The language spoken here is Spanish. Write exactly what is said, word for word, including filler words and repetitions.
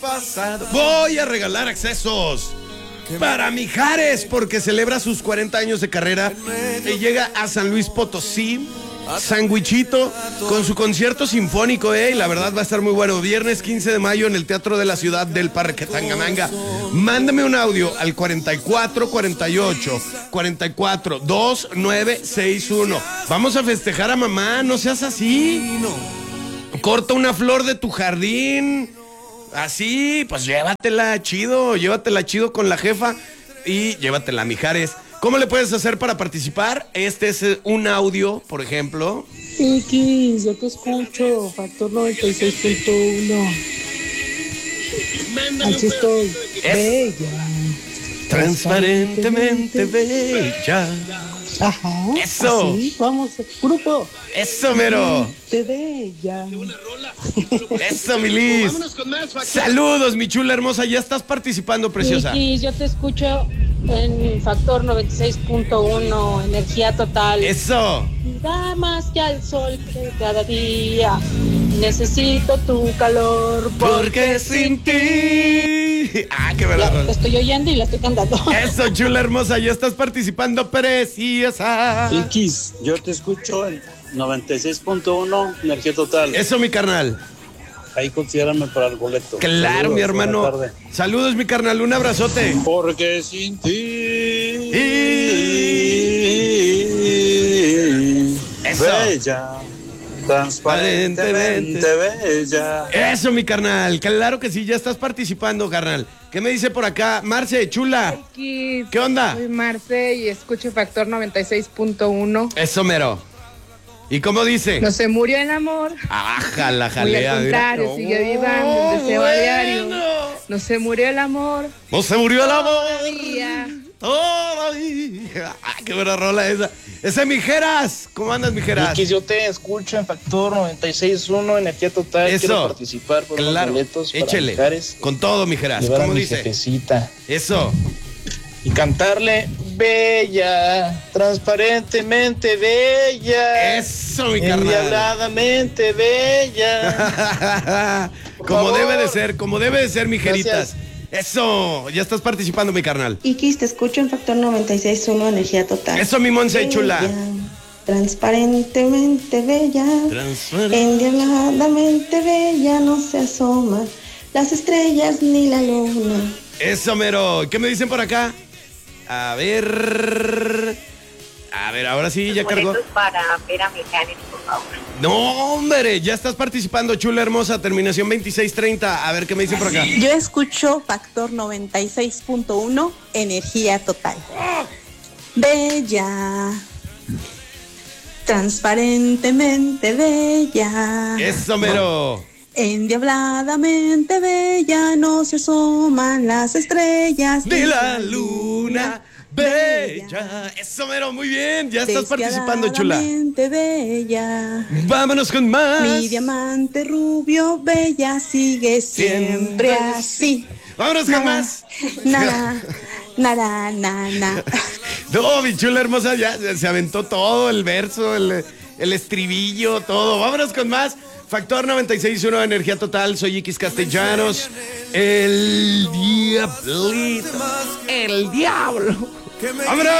Pasado. Voy a regalar accesos para Mijares porque celebra sus cuarenta años de carrera y llega a San Luis Potosí, Sandwichito, con su concierto sinfónico, eh, y la verdad va a estar muy bueno. Viernes quince de mayo en el Teatro de la Ciudad del Parque Tangamanga. Mándame un audio al cuarenta y cuatro cuarenta y ocho cuarenta y cuatro veintinueve sesenta y uno. Vamos a festejar a mamá, no seas así. Corta una flor de tu jardín. Así, pues llévatela chido, llévatela chido con la jefa y llévatela a Mijares. ¿Cómo le puedes hacer para participar? Este es un audio, por ejemplo. X, yo te escucho, Factor noventa y seis punto uno. Aquí estoy, Es bella. Transparentemente bella. Ajá. Eso. Así, vamos, grupo. Eso, mero. Te bella. Eso, mi Liz. Saludos, mi chula hermosa. Ya estás participando, preciosa. X, yo te escucho en Factor noventa y seis punto uno, energía total. Eso. Da más que al sol que cada día. Necesito tu calor. Porque sin ti. Ah, qué verdad. La, la estoy oyendo y la estoy cantando. Eso, chula hermosa. Ya estás participando, preciosa. X, yo te escucho en noventa y seis punto uno, energía total. Eso, mi carnal. Ahí considérame para el boleto. Claro, Saludos, mi hermano. buena tarde. Saludos, mi carnal. Un abrazote. Porque sin ti. Eso. Bella. Transparentemente bella. Eso, mi carnal. Claro que sí, ya estás participando, carnal. ¿Qué me dice por acá? Marce, chula. X, ¿Qué onda? soy Marce y escucho Factor noventa y seis punto uno. Eso, mero. ¿Y cómo dice? No se murió el amor. Ajá, Muy jalea. al contrario, mira. sigue vivando el deseo a diario. No se murió el amor. No se murió el amor. Todavía. Todavía. Ah, qué buena rola esa. Ese Mijeras. ¿Cómo andas, Mijeras? X, yo te escucho en Factor noventa y seis punto uno, energía total. Eso. Quiero participar por los Claro. boletos para Échele. Mijares. Con todo, Mijeras. Llevar a ¿Cómo mi dice? jefecita. Eso. Y cantarle bella, transparentemente bella. Eso, mi carnal. Endiabladamente bella. Como favor. debe de ser, como debe de ser, Mijeritas. Gracias. Eso, ya estás participando, mi carnal. X, te escucho en Factor noventa y seis punto uno, energía total. Eso, mi Monse chula. Bella, transparentemente bella, Transparente. endiabladamente bella, no se asoman las estrellas ni la luna. Eso, mero. ¿Qué me dicen por acá? A ver. A ver, ahora sí, ya cargó. Para ver a Mijares, por favor. No, hombre, ya estás participando, chula hermosa. Terminación veintiséis treinta. A ver, ¿qué me dicen por acá? Yo escucho Factor noventa y seis punto uno, energía total. Bella, transparentemente bella, Eso, mero. endiabladamente bella, no se asoman las estrellas De la luna bella. Eso, mero, muy bien. Ya estás participando, chula. Despiadadamente bella. Vámonos con más. Mi diamante rubio bella sigue siempre, Siempre así. Vámonos con Nada, más. Nada, nada, nada. No, mi chula hermosa, ya se aventó todo el verso, el, el estribillo, todo. Vámonos con más. Factor noventa y seis punto uno, energía total. Soy X Castellanos. El diablito. El diablo. ¡Vámonos!